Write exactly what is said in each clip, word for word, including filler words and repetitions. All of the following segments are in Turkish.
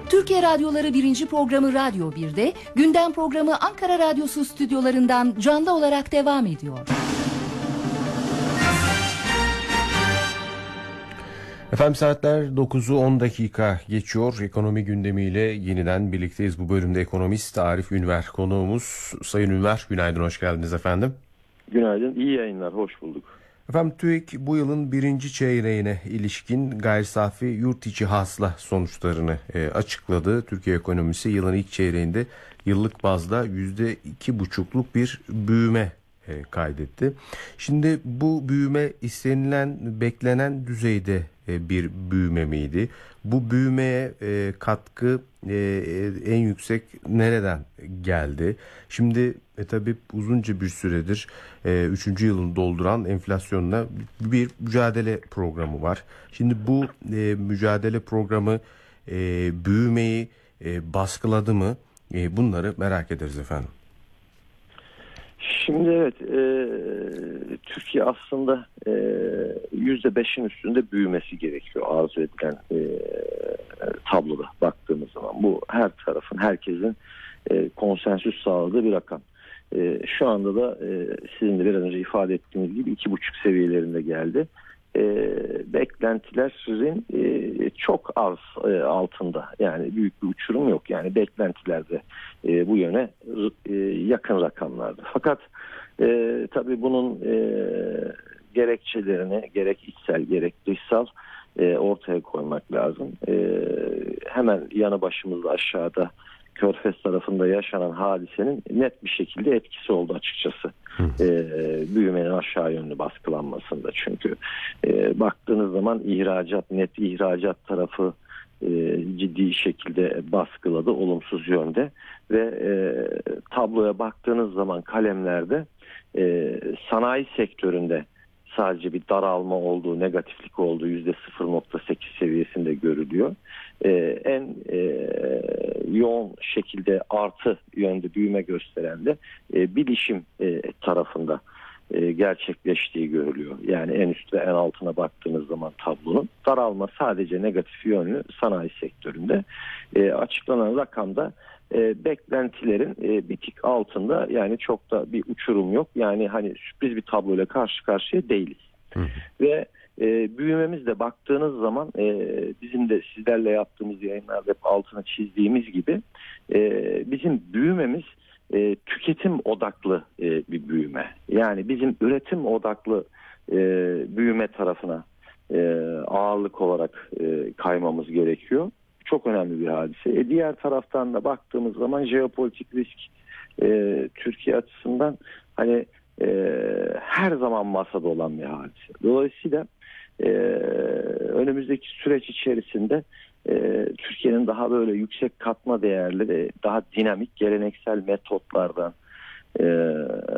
Türkiye Radyoları birinci programı Radyo bir'de, gündem programı Ankara Radyosu stüdyolarından canlı olarak devam ediyor. Efendim saatler dokuzu on dakika geçiyor. Ekonomi gündemiyle yeniden birlikteyiz. Bu bölümde ekonomist Arif Ünver konuğumuz. Sayın Ünver, günaydın, hoş geldiniz efendim. Günaydın, iyi yayınlar, hoş bulduk. Efendim TÜİK bu yılın birinci çeyreğine ilişkin gayri safi yurt içi hasıla sonuçlarını e, açıkladı. Türkiye ekonomisi yılın ilk çeyreğinde yıllık bazda yüzde iki buçukluk bir büyüme e, kaydetti. Şimdi bu büyüme istenilen, beklenen düzeyde e, bir büyüme miydi? Bu büyümeye e, katkı e, en yüksek nereden geldi? Şimdi e, tabii uzunca bir süredir e, üçüncü yılını dolduran enflasyonla bir mücadele programı var. Şimdi bu e, mücadele programı e, büyümeyi e, baskıladı mı? E, bunları merak ederiz efendim. Şimdi evet, e, Türkiye aslında e, yüzde beşin üstünde büyümesi gerekiyor arzu edilen e, tabloda baktığımız zaman. Bu her tarafın, herkesin e, konsensüs sağladığı bir rakam. E, şu anda da e, sizin de biraz önce ifade ettiğiniz gibi iki buçuk seviyelerinde geldi. E, beklentilerin e, çok az e, altında, yani büyük bir uçurum yok, yani beklentilerde e, bu yöne e, yakın rakamlarda. Fakat e, tabii bunun e, gerekçelerini gerek içsel gerek dışsal e, ortaya koymak lazım. E, hemen yanı başımızda aşağıda Körfez tarafında yaşanan hadisenin net bir şekilde etkisi oldu açıkçası. E, büyümenin aşağı yönlü baskılanmasında. Çünkü e, baktığınız zaman ihracat, net ihracat tarafı e, ciddi şekilde baskıladı olumsuz yönde ve e, tabloya baktığınız zaman kalemlerde e, sanayi sektöründe sadece bir daralma olduğu, negatiflik olduğu yüzde sıfır nokta sekiz seviyesinde görülüyor. Ee, en e, yoğun şekilde artı yönde büyüme gösteren de e, bilişim e, tarafında e, gerçekleştiği görülüyor. Yani en üst ve en altına baktığınız zaman tablonun daralma sadece negatif yönlü sanayi sektöründe. E, açıklanan rakamda E, beklentilerin e, bir tık altında, yani çok da bir uçurum yok. Yani hani sürpriz bir tabloyla karşı karşıya değiliz. Hı hı. Ve e, büyümemizde baktığınız zaman e, bizim de sizlerle yaptığımız yayınlarda hep altına çizdiğimiz gibi e, bizim büyümemiz e, tüketim odaklı e, bir büyüme. Yani bizim üretim odaklı e, büyüme tarafına e, ağırlık olarak e, kaymamız gerekiyor. Çok önemli bir hadise. E diğer taraftan da baktığımız zaman jeopolitik risk e, Türkiye açısından hani e, her zaman masada olan bir hadise. Dolayısıyla e, önümüzdeki süreç içerisinde e, Türkiye'nin daha böyle yüksek katma değerli ve daha dinamik geleneksel metotlardan e,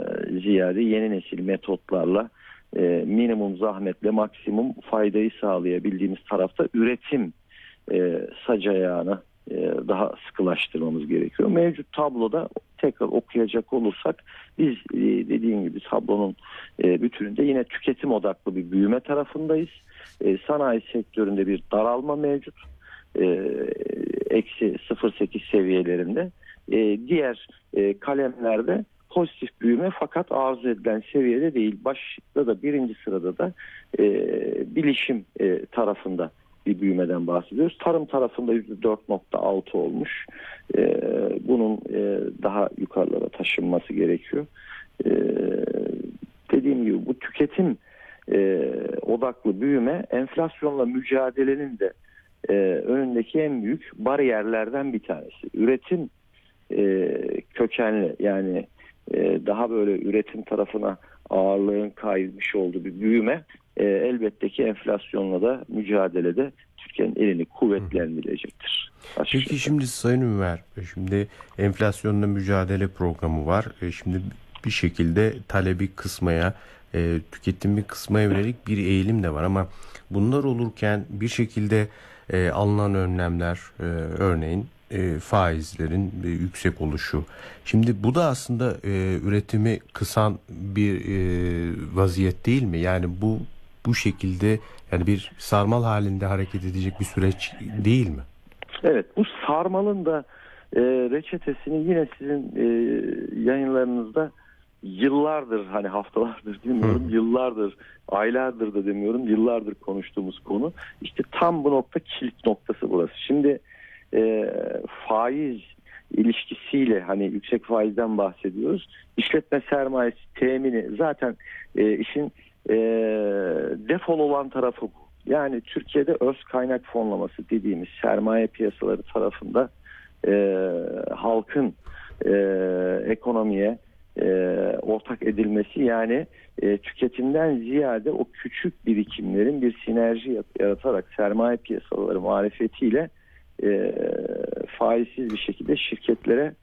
ziyade yeni nesil metotlarla e, minimum zahmetle maksimum faydayı sağlayabildiğimiz tarafta üretim E, sac ayağını e, daha sıkılaştırmamız gerekiyor. Mevcut tabloda tekrar okuyacak olursak biz e, dediğim gibi tablonun e, bütününde yine tüketim odaklı bir büyüme tarafındayız. E, sanayi sektöründe bir daralma mevcut. Eksi sıfır virgül sekiz seviyelerinde. E, diğer e, kalemlerde pozitif büyüme, fakat arzu edilen seviyede değil. Başta da birinci sırada da e, bilişim e, tarafında bir büyümeden bahsediyoruz. Tarım tarafında yüzde dört nokta altı olmuş. Ee, bunun e, daha yukarılara taşınması gerekiyor. Ee, dediğim gibi bu tüketim e, odaklı büyüme enflasyonla mücadelenin de e, önündeki en büyük bariyerlerden bir tanesi. Üretim e, kökenli, yani e, daha böyle üretim tarafına ağırlığın kaymış olduğu bir büyüme e, elbette ki enflasyonla da mücadelede Türkiye'nin elini kuvvetlendirecektir. Açıkçası. Peki şimdi Sayın Ünver, şimdi enflasyonla mücadele programı var. E, şimdi bir şekilde talebi kısmaya, e, tüketimi kısmaya yönelik bir eğilim de var, ama bunlar olurken bir şekilde e, alınan önlemler, e, örneğin E, faizlerin e, yüksek oluşu. Şimdi bu da aslında e, üretimi kısan bir e, vaziyet değil mi? Yani bu bu şekilde, yani bir sarmal halinde hareket edecek bir süreç değil mi? Evet, bu sarmalın da e, reçetesini yine sizin e, yayınlarınızda yıllardır, hani haftalardır demiyorum, Hı. yıllardır, aylardır da demiyorum, yıllardır konuştuğumuz konu. İşte tam bu nokta, kilit noktası burası. Şimdi e, faiz ilişkisiyle, hani yüksek faizden bahsediyoruz. İşletme sermayesi temini zaten e, işin e, defol olan tarafı bu. Yani Türkiye'de öz kaynak fonlaması dediğimiz sermaye piyasaları tarafında e, halkın e, ekonomiye e, ortak edilmesi, yani e, tüketimden ziyade o küçük birikimlerin bir sinerji yaratarak sermaye piyasaları marifetiyle e, faizsiz bir şekilde şirketlere